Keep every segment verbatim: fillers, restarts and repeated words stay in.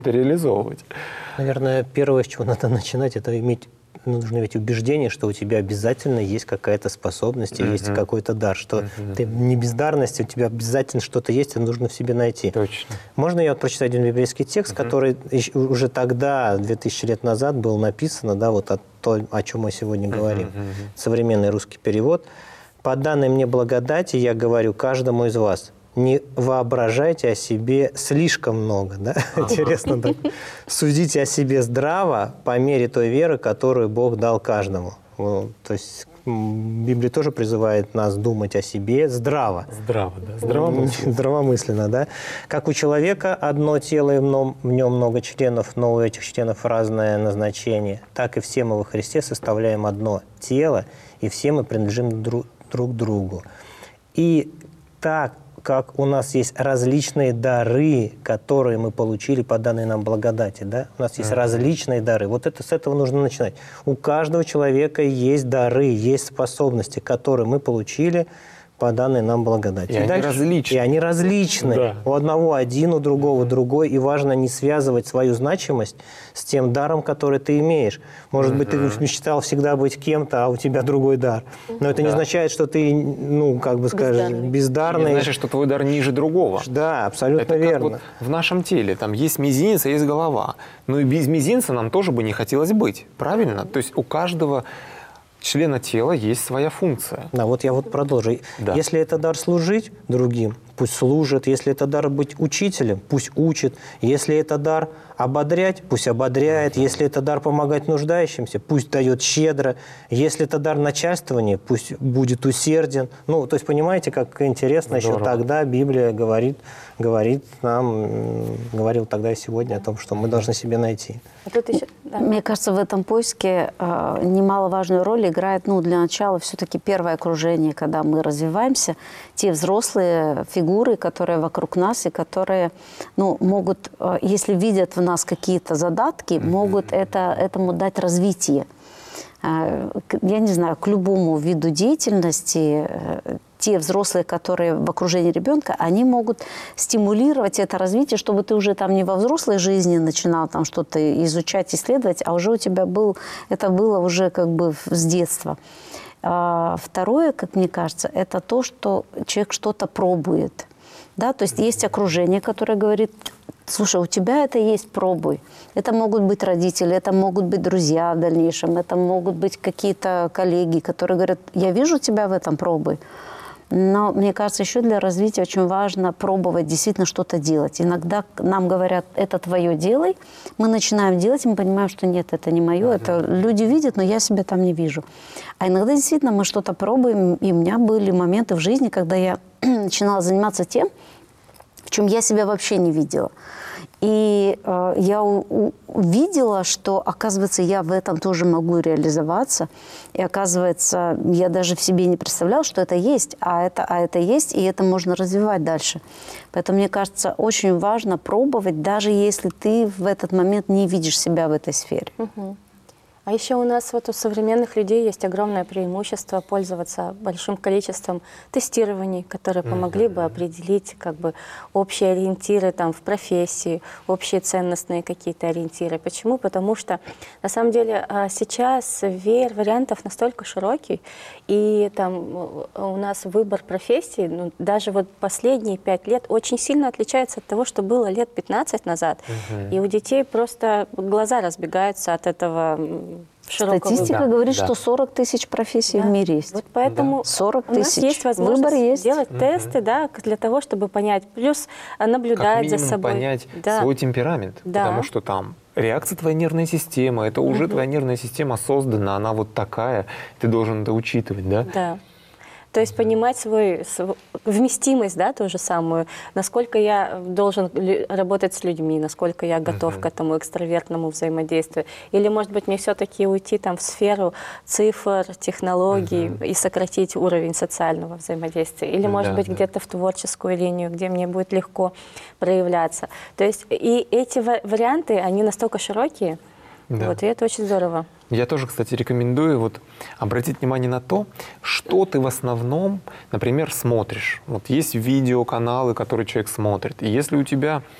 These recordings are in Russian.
это реализовывать. Наверное, первое, с чего надо начинать, это иметь, нужно иметь убеждение, что у тебя обязательно есть какая-то способность, mm-hmm. есть какой-то дар, что mm-hmm. ты не бездарность, у тебя обязательно что-то есть, и нужно в себе найти. Точно. Можно я вот прочитать один библейский текст, mm-hmm. который уже тогда, две тысячи лет назад, был написан, да, вот о том, о чем мы сегодня говорим. Mm-hmm. Современный русский перевод. «По данной мне благодати я говорю каждому из вас, не воображайте о себе слишком много». Да? Интересно так. «Судите о себе здраво по мере той веры, которую Бог дал каждому». Ну, то есть Библия тоже призывает нас думать о себе здраво. Здраво, да. Здравомысленно. Здравомысленно, да. Как у человека одно тело, и в нем много членов, но у этих членов разное назначение, так и все мы во Христе составляем одно тело, и все мы принадлежим друг, друг другу. И так как у нас есть различные дары, которые мы получили по данной нам благодати, да? У нас есть mm-hmm. различные дары. Вот это с этого нужно начинать. У каждого человека есть дары, есть способности, которые мы получили по данной нам благодати. И, и они дальше, различны. И они различны. Да. У одного один, у другого другой. И важно не связывать свою значимость с тем даром, который ты имеешь. Может mm-hmm. быть, ты мечтал всегда быть кем-то, а у тебя другой дар. Но это да. не означает, что ты, ну, как бы скажешь, бездарный. Не значит, что твой дар ниже другого. Да, абсолютно это верно. Как вот в нашем теле там есть мизинец, а есть голова. Но и без мизинца нам тоже бы не хотелось быть. Правильно? То есть у каждого члена тела есть своя функция. Да, вот я вот продолжу. Да. Если это дар служить другим, пусть служит. Если это дар быть учителем, пусть учит. Если это дар ободрять, пусть ободряет. Если это дар помогать нуждающимся, пусть дает щедро. Если это дар начальствования, пусть будет усерден. Ну, то есть, понимаете, как интересно. Здорово. Еще тогда Библия говорит, говорит нам, говорил тогда и сегодня о том, что мы должны себе найти. А тут еще, да. Мне кажется, в этом поиске э, немаловажную роль играет, ну, для начала все-таки первое окружение, когда мы развиваемся, те взрослые фигуры, которые вокруг нас и которые, ну, могут, э, если видят в нас какие-то задатки, mm-hmm. могут это, этому дать развитие. Э, я не знаю, к любому виду деятельности э, те взрослые, которые в окружении ребенка, они могут стимулировать это развитие, чтобы ты уже там не во взрослой жизни начинал там что-то изучать, исследовать, а уже у тебя был, это было уже как бы с детства. А второе, как мне кажется, это то, что человек что-то пробует. Да? То есть есть окружение, которое говорит: слушай, у тебя это есть, пробуй. Это могут быть родители, это могут быть друзья в дальнейшем, это могут быть какие-то коллеги, которые говорят: я вижу тебя в этом, пробуй. Но, мне кажется, еще для развития очень важно пробовать действительно что-то делать. Иногда нам говорят: это твое, делай. Мы начинаем делать, и мы понимаем, что нет, это не мое. Uh-huh. Это люди видят, но я себя там не вижу. А иногда действительно мы что-то пробуем. И у меня были моменты в жизни, когда я начинала заниматься тем, в чем я себя вообще не видела. И э, я у, увидела, что, оказывается, я в этом тоже могу реализоваться. И, оказывается, я даже в себе не представляла, что это есть, а это, а это есть, и это можно развивать дальше. Поэтому, мне кажется, очень важно пробовать, даже если ты в этот момент не видишь себя в этой сфере. Угу. А еще у нас вот у современных людей есть огромное преимущество пользоваться большим количеством тестирований, которые помогли mm-hmm. бы определить как бы общие ориентиры там, в профессии, общие ценностные какие-то ориентиры. Почему? Потому что на самом деле сейчас веер вариантов настолько широкий, и там у нас выбор профессий, ну, даже вот последние пять лет очень сильно отличается от того, что было лет пятнадцать назад. Mm-hmm. И у детей просто глаза разбегаются от этого. Статистика выбора. говорит, да. что сорок тысяч профессий да. в мире есть. Вот поэтому да. сорок у нас тысяч. есть возможность Выбор есть. делать угу. тесты, да, для того, чтобы понять. Плюс наблюдать как за собой. понять да. свой темперамент. Да. Потому что там реакция твоей нервной системы, это уже угу. твоя нервная система создана, она вот такая, ты должен это учитывать, да? Да. То есть понимать свою, свою вместимость, да, ту же самую, насколько я должен работать с людьми, насколько я готов uh-huh. к этому экстравертному взаимодействию. Или, может быть, мне все-таки уйти там в сферу цифр, технологий uh-huh. и сократить уровень социального взаимодействия. Или, может да, быть, да. где-то в творческую линию, где мне будет легко проявляться. То есть и эти варианты, они настолько широкие, да. вот, и это очень здорово. Я тоже, кстати, рекомендую вот обратить внимание на то, что ты в основном, например, смотришь. Вот есть видеоканалы, которые человек смотрит. И если у тебя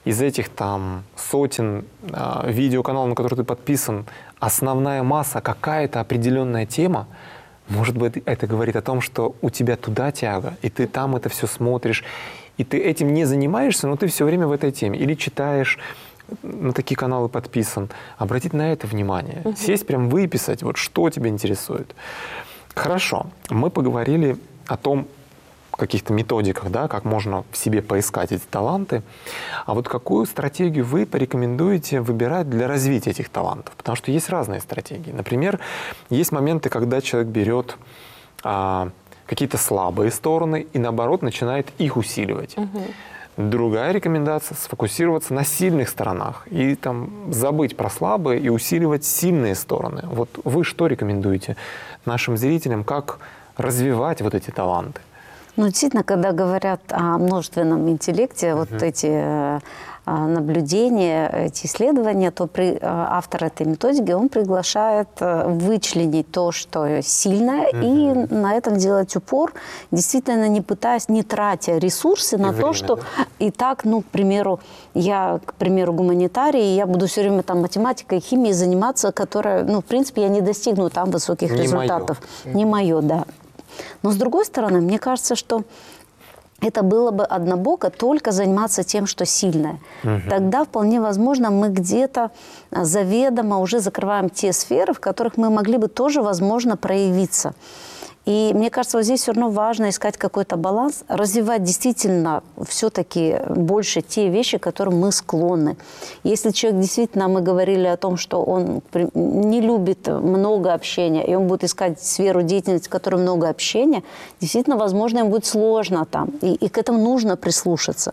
из этих там сотен э, видеоканалов, на которые ты подписан, основная масса какая-то определенная тема, может быть, это говорит о том, что у тебя туда тяга, и ты там это все смотришь, и ты этим не занимаешься, но ты все время в этой теме. Или читаешь, на такие каналы подписан. Обратить на это внимание. Угу. Сесть, прям выписать, вот что тебя интересует. Хорошо. Мы поговорили о том, каких-то методиках, да, как можно в себе поискать эти таланты. А вот какую стратегию вы порекомендуете выбирать для развития этих талантов? Потому что есть разные стратегии. Например, есть моменты, когда человек берет а, какие-то слабые стороны и, наоборот, начинает их усиливать. Угу. Другая рекомендация – сфокусироваться на сильных сторонах и там, забыть про слабые и усиливать сильные стороны. Вот вы что рекомендуете нашим зрителям, как развивать вот эти таланты? Ну, действительно, когда говорят о множественном интеллекте, uh-huh. вот эти э, наблюдения, эти исследования, то при, э, автор этой методики, он приглашает э, вычленить то, что сильное, uh-huh. и на этом делать упор, действительно не пытаясь, не тратя ресурсы и на время, то, что да? И так, ну, к примеру, я, к примеру, гуманитарий, и я буду все время там математикой, химией заниматься, которая, ну, в принципе, я не достигну там высоких не результатов. Моё. Не мое, да. Но, с другой стороны, мне кажется, что это было бы однобоко только заниматься тем, что сильное. Угу. Тогда вполне возможно мы где-то заведомо уже закрываем те сферы, в которых мы могли бы тоже, возможно, проявиться. И мне кажется, вот здесь все равно важно искать какой-то баланс, развивать действительно все-таки больше те вещи, к которым мы склонны. Если человек действительно, мы говорили о том, что он не любит много общения, и он будет искать сферу деятельности, в которой много общения, действительно, возможно, ему будет сложно там, и, и к этому нужно прислушаться.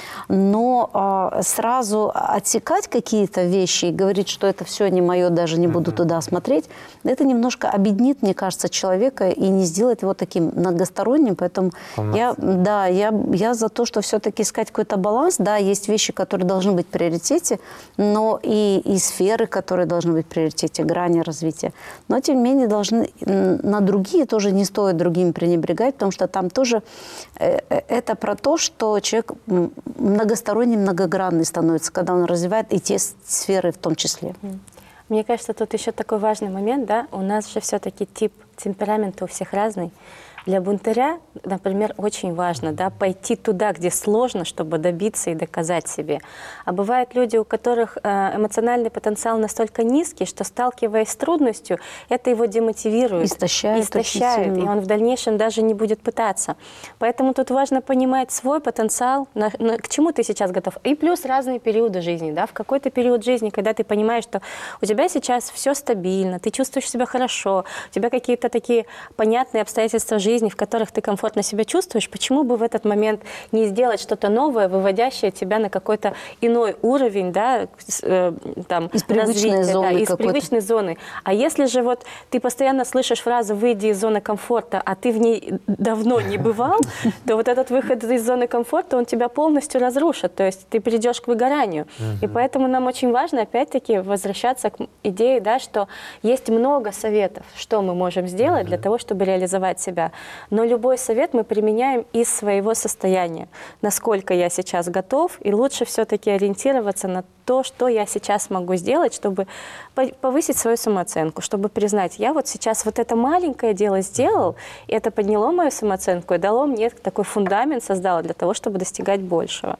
Но э, сразу отсекать какие-то вещи и говорить, что это все не мое, даже не буду туда смотреть, это немножко обеднит, мне кажется, человека и не сделает его таким многосторонним. Поэтому я, да, я, я за то, что все-таки искать какой-то баланс. Да, есть вещи, которые должны быть в приоритете, но и, и сферы, которые должны быть в приоритете, грани развития. Но, тем не менее, должны, на другие тоже не стоит другими пренебрегать, потому что там тоже э, это про то, что человек многосторонний, многогранный становится, когда он развивает и те сферы в том числе. Мне кажется, тут еще такой важный момент, да, у нас же все-таки тип темперамента у всех разный. Для бунтаря, например, очень важно, да, пойти туда, где сложно, чтобы добиться и доказать себе. А бывают люди, у которых эмоциональный потенциал настолько низкий, что, сталкиваясь с трудностью, это его демотивирует, истощает, истощает, и он в дальнейшем даже не будет пытаться. Поэтому тут важно понимать свой потенциал, на, на, к чему ты сейчас готов. И плюс разные периоды жизни. Да, в какой-то период жизни, когда ты понимаешь, что у тебя сейчас все стабильно, ты чувствуешь себя хорошо, у тебя какие-то такие понятные обстоятельства жизни, в которых ты комфортно себя чувствуешь, почему бы в этот момент не сделать что-то новое, выводящее тебя на какой-то иной уровень, да, э, там, из привычной развития, зоны, да, из привычной зоны. А если же вот ты постоянно слышишь фразу «выйди из зоны комфорта», а ты в ней давно не бывал, то вот этот выход из зоны комфорта, он тебя полностью разрушит, то есть ты придешь к выгоранию. И поэтому нам очень важно, опять-таки, возвращаться к идее, да, что есть много советов, что мы можем сделать для того, чтобы реализовать себя. Но любой совет мы применяем из своего состояния. Насколько я сейчас готов, и лучше все-таки ориентироваться на то, что я сейчас могу сделать, чтобы повысить свою самооценку, чтобы признать, я вот сейчас вот это маленькое дело сделал, и это подняло мою самооценку и дало мне такой фундамент, создало для того, чтобы достигать большего.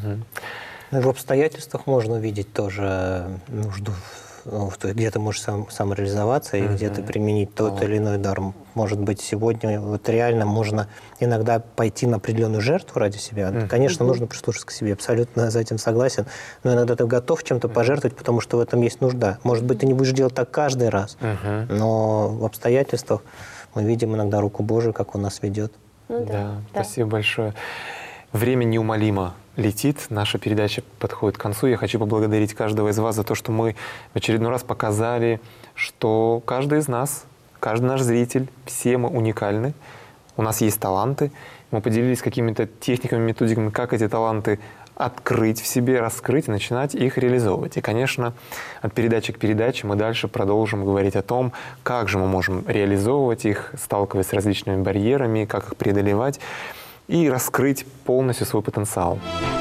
Угу. В обстоятельствах можно увидеть тоже нужду, где ты можешь сам, самореализоваться и mm-hmm. где-то применить тот oh. или иной дар. Может быть, сегодня вот реально можно иногда пойти на определенную жертву ради себя. Mm-hmm. Конечно, mm-hmm. нужно прислушаться к себе, абсолютно за этим согласен. Но иногда ты готов чем-то пожертвовать, потому что в этом есть нужда. Может быть, ты не будешь делать так каждый раз, mm-hmm. но в обстоятельствах мы видим иногда руку Божию, как Он нас ведет. Ну, да, да, спасибо большое. Время неумолимо летит, наша передача подходит к концу. Я хочу поблагодарить каждого из вас за то, что мы в очередной раз показали, что каждый из нас, каждый наш зритель, все мы уникальны, у нас есть таланты. Мы поделились какими-то техниками, методиками, как эти таланты открыть в себе, раскрыть и начинать их реализовывать. И, конечно, от передачи к передаче мы дальше продолжим говорить о том, как же мы можем реализовывать их, сталкиваясь с различными барьерами, как их преодолевать и раскрыть полностью свой потенциал.